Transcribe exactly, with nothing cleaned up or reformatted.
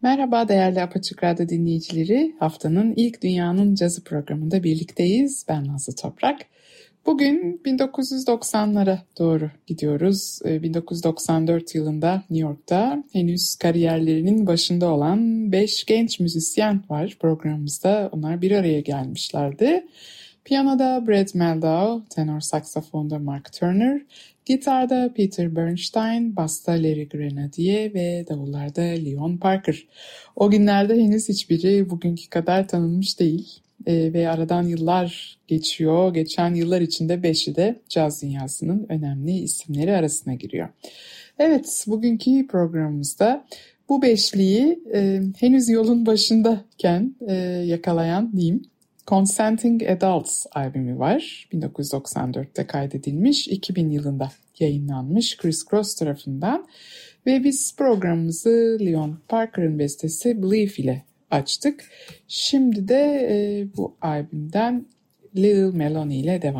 Merhaba değerli Apaçık Radyo dinleyicileri. Haftanın ilk Dünyanın Cazı programında birlikteyiz. Ben Nazlı Toprak. Bugün bin dokuz yüz doksanlara doğru gidiyoruz. bin dokuz yüz doksan dört yılında New York'ta henüz kariyerlerinin başında olan beş genç müzisyen var programımızda. Onlar bir araya gelmişlerdi. Piyanoda Brad Mehldau, tenor saksafonda Mark Turner, gitarda Peter Bernstein, basta Larry Grenadier ve davullarda Leon Parker. O günlerde henüz hiçbiri bugünkü kadar tanınmış değil e, ve aradan yıllar geçiyor. Geçen yıllar içinde beşi de caz dünyasının önemli isimleri arasına giriyor. Evet, bugünkü programımızda bu beşliyi e, henüz yolun başındayken e, yakalayan diyeyim. Consenting Adults albümü var. bin dokuz yüz doksan dörtte kaydedilmiş, iki bin yılında yayınlanmış Chris Cross tarafından. Ve biz programımızı Leon Parker'ın bestesi Believe ile açtık. Şimdi de e, bu albümden Little Melanie ile devam